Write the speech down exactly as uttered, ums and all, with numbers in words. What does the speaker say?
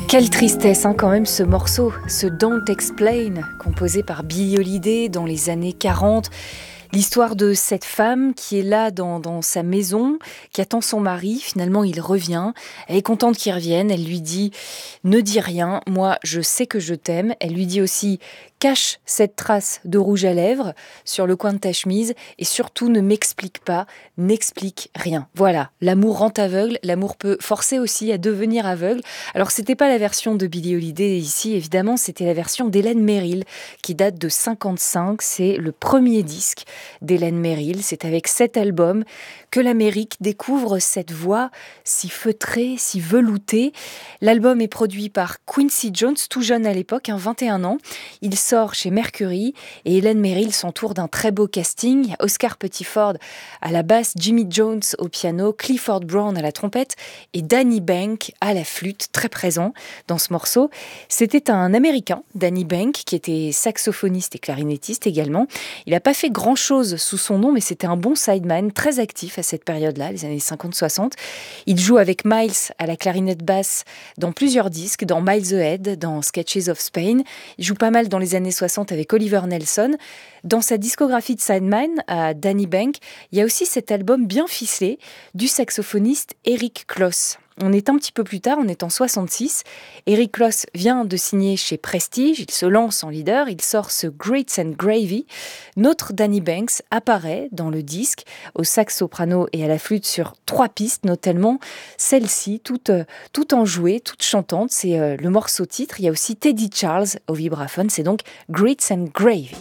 Quelle tristesse hein, quand même ce morceau, ce Don't Explain, composé par Billie Holiday dans les années quarante. L'histoire de cette femme qui est là dans, dans sa maison, qui attend son mari, finalement il revient, elle est contente qu'il revienne, elle lui dit « Ne dis rien, moi je sais que je t'aime ». Elle lui dit aussi « Cache cette trace de rouge à lèvres sur le coin de ta chemise et surtout ne m'explique pas, n'explique rien ». Voilà, l'amour rend aveugle, l'amour peut forcer aussi à devenir aveugle. Alors c'était pas la version de Billie Holiday ici, évidemment, c'était la version d'Hélène Merrill qui date de cinquante-cinq, c'est le premier disque d'Hélène Merrill. C'est avec cet album que l'Amérique découvre cette voix si feutrée, si veloutée. L'album est produit par Quincy Jones, tout jeune à l'époque, hein, vingt et un ans. Il sort chez Mercury et Hélène Merrill s'entoure d'un très beau casting. Il y a Oscar Pettiford à la basse, Jimmy Jones au piano, Clifford Brown à la trompette et Danny Bank à la flûte, très présent dans ce morceau. C'était un Américain, Danny Bank, qui était saxophoniste et clarinettiste également. Il n'a pas fait grand-chose sous son nom, mais c'était un bon sideman, très actif à cette période-là, les années cinquante soixante. Il joue avec Miles à la clarinette basse dans plusieurs disques, dans Miles Ahead, dans Sketches of Spain. Il joue pas mal dans les années soixante avec Oliver Nelson. Dans sa discographie de sideman, à Danny Bank, il y a aussi cet album bien ficelé du saxophoniste Eric Kloss. On est un petit peu plus tard, on est en soixante-six. Eric Kloss vient de signer chez Prestige, il se lance en leader, il sort ce Grits and Gravy. Notre Danny Banks apparaît dans le disque, au sax soprano et à la flûte sur trois pistes, notamment celle-ci, toute, toute enjouée, toute chantante. C'est euh, le morceau titre. Il y a aussi Teddy Charles au vibraphone, c'est donc Grits and Gravy.